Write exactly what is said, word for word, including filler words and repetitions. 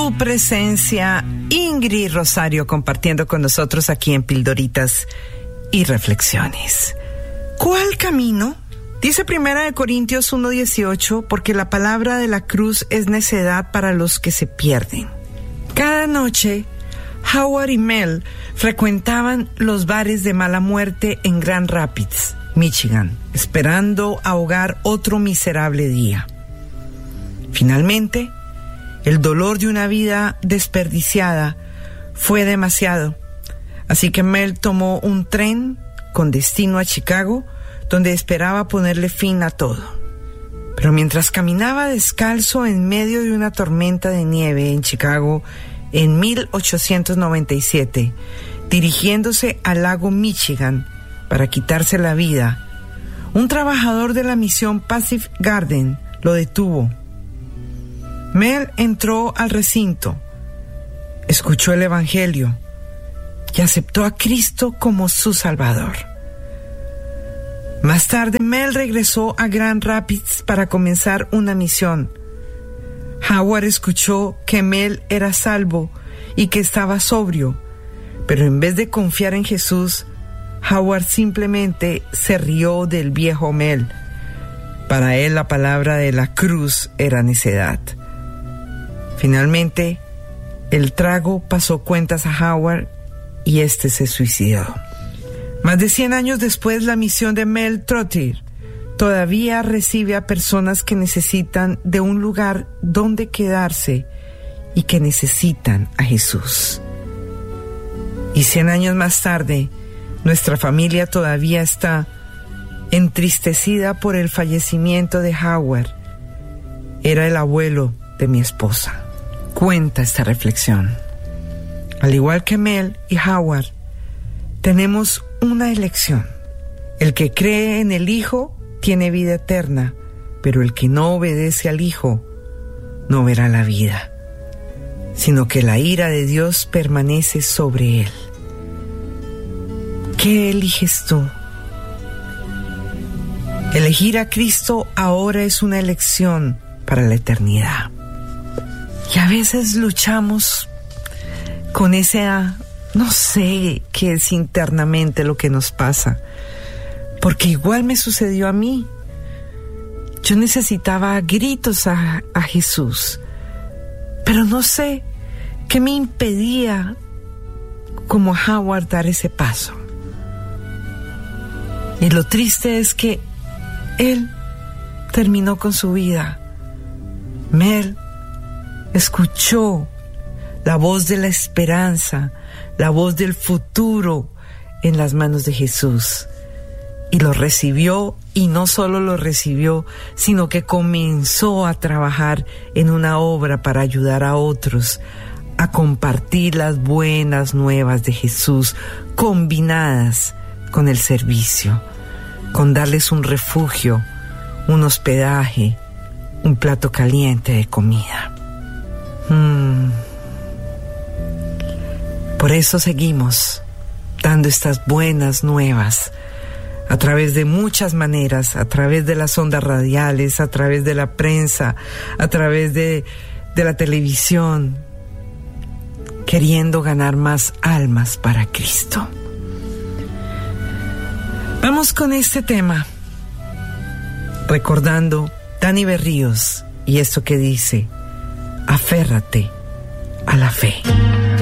tu presencia, Ingrid Rosario, compartiendo con nosotros aquí en Pildoritas y Reflexiones. ¿Cuál camino? Dice Primera de Corintios uno dieciocho, porque la palabra de la cruz es necedad para los que se pierden. Cada noche, Howard y Mel frecuentaban los bares de mala muerte en Grand Rapids, Michigan, esperando ahogar otro miserable día. Finalmente, el dolor de una vida desperdiciada fue demasiado, así que Mel tomó un tren con destino a Chicago, donde esperaba ponerle fin a todo. Pero mientras caminaba descalzo en medio de una tormenta de nieve en Chicago en mil ochocientos noventa y siete, dirigiéndose al lago Michigan para quitarse la vida, un trabajador de la misión Pacific Garden lo detuvo. Mel entró al recinto, escuchó el Evangelio y aceptó a Cristo como su Salvador. Más tarde, Mel regresó a Grand Rapids para comenzar una misión. Howard escuchó que Mel era salvo y que estaba sobrio, pero en vez de confiar en Jesús, Howard simplemente se rió del viejo Mel. Para él la palabra de la cruz era necedad. Finalmente, el trago pasó cuentas a Howard y este se suicidó. Más de cien años después, la misión de Mel Trotter todavía recibe a personas que necesitan de un lugar donde quedarse y que necesitan a Jesús. Y cien años más tarde, nuestra familia todavía está entristecida por el fallecimiento de Howard. Era el abuelo de mi esposa. Cuenta esta reflexión. Al igual que Mel y Howard, tenemos una elección. El que cree en el Hijo tiene vida eterna, pero el que no obedece al Hijo no verá la vida, sino que la ira de Dios permanece sobre él. ¿Qué eliges tú? Elegir a Cristo ahora es una elección para la eternidad. Y a veces luchamos con esa, no sé qué es internamente lo que nos pasa, porque igual me sucedió a mí. Yo necesitaba a gritos a, a Jesús, pero no sé qué me impedía, como Howard, dar ese paso. Y lo triste es que él terminó con su vida. Mel escuchó la voz de la esperanza, la voz del futuro en las manos de Jesús. Y lo recibió, y no solo lo recibió, sino que comenzó a trabajar en una obra para ayudar a otros a compartir las buenas nuevas de Jesús, combinadas con el servicio, con darles un refugio, un hospedaje, un plato caliente de comida. Mm. Por eso seguimos dando estas buenas nuevas a través de muchas maneras, a través de las ondas radiales, a través de la prensa, a través de, de la televisión, queriendo ganar más almas para Cristo. Vamos con este tema, recordando Dani Berríos y esto que dice: aférrate a la fe.